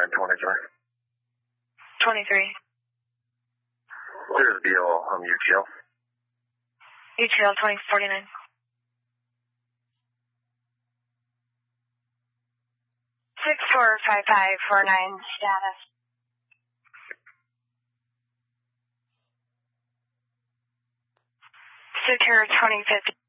4923. 23. Here's Beal, UTL. UTL 2049. 645549 status. Secure 2050.